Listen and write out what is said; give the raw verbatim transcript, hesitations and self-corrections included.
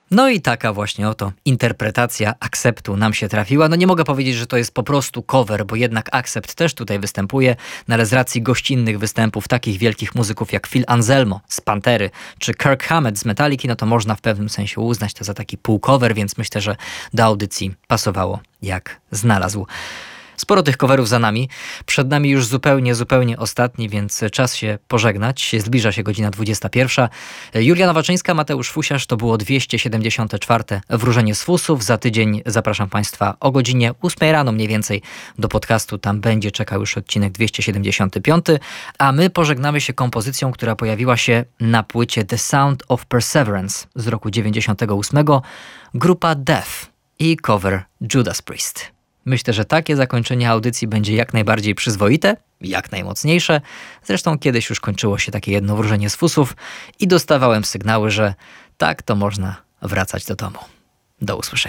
No i taka właśnie oto interpretacja Acceptu nam się trafiła. No nie mogę powiedzieć, że to jest po prostu cover, bo jednak Accept też tutaj występuje, no ale z racji gościnnych występów takich wielkich muzyków jak Phil Anselmo z Pantery, czy Kirk Hammett z Metalliki, no to można w pewnym sensie uznać to za taki półcover, więc myślę, że do audycji pasowało jak znalazł. Sporo tych coverów za nami. Przed nami już zupełnie, zupełnie ostatni, więc czas się pożegnać. Zbliża się godzina dwudziesta pierwsza. Julia Nowaczyńska, Mateusz Fusiarz, to było dwieście siedemdziesiąte czwarte Wróżenie z Fusów. Za tydzień zapraszam Państwa o godzinie ósmej rano mniej więcej do podcastu. Tam będzie czekał już odcinek dwieście siedemdziesiąty piąty. A my pożegnamy się kompozycją, która pojawiła się na płycie The Sound of Perseverance z roku dziewięćdziesiątego ósmego. Grupa Death i cover Judas Priest. Myślę, że takie zakończenie audycji będzie jak najbardziej przyzwoite, jak najmocniejsze. Zresztą kiedyś już kończyło się takie jedno wróżenie z fusów i dostawałem sygnały, że tak to można wracać do domu. Do usłyszenia.